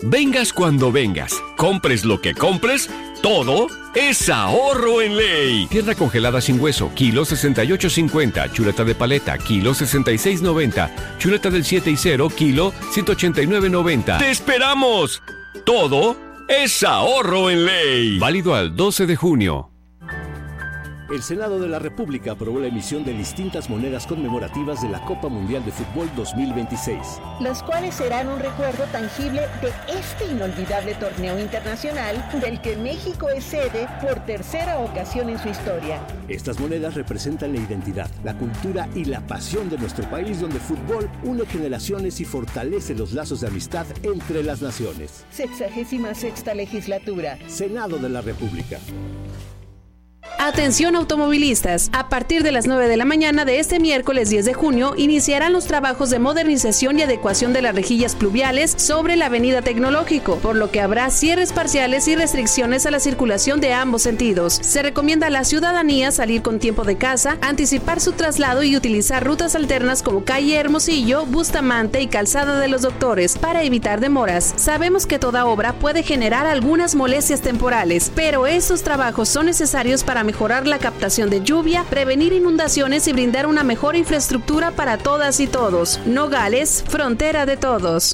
Vengas cuando vengas, compres lo que compres, todo es ahorro en Ley. Pierna congelada sin hueso, kilo 68.50. Chuleta de paleta, kilo 66.90. Chuleta del 7 y 0, kilo 189.90. ¡Te esperamos! Todo es ahorro en Ley. Válido al 12 de junio. El Senado de la República aprobó la emisión de distintas monedas conmemorativas de la Copa Mundial de Fútbol 2026. Las cuales serán un recuerdo tangible de este inolvidable torneo internacional del que México es sede por tercera ocasión en su historia. Estas monedas representan la identidad, la cultura y la pasión de nuestro país, donde el fútbol une generaciones y fortalece los lazos de amistad entre las naciones. 66ª legislatura. Senado de la República. Atención automovilistas, a partir de las 9 de la mañana de este miércoles 10 de junio iniciarán los trabajos de modernización y adecuación de las rejillas pluviales sobre la avenida Tecnológico, por lo que habrá cierres parciales y restricciones a la circulación de ambos sentidos. Se recomienda a la ciudadanía salir con tiempo de casa, anticipar su traslado y utilizar rutas alternas como calle Hermosillo, Bustamante y Calzada de los Doctores para evitar demoras. Sabemos que toda obra puede generar algunas molestias temporales, pero estos trabajos son necesarios para mejorar la captación de lluvia, prevenir inundaciones y brindar una mejor infraestructura para todas y todos. Nogales, frontera de todos.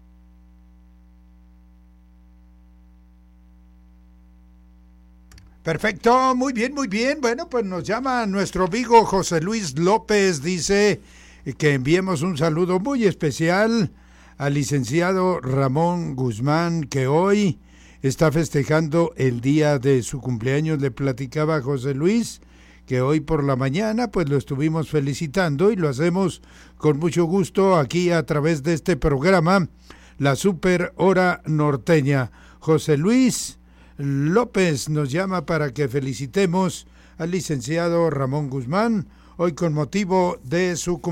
Perfecto, muy bien, muy bien. Bueno, pues nos llama nuestro amigo José Luis López, dice que enviemos un saludo muy especial al licenciado Ramón Guzmán, que hoy está festejando el día de su cumpleaños. Le platicaba a José Luis que hoy por la mañana pues lo estuvimos felicitando y lo hacemos con mucho gusto aquí a través de este programa, la Super Hora Norteña. José Luis López nos llama para que felicitemos al licenciado Ramón Guzmán hoy con motivo de su cumpleaños.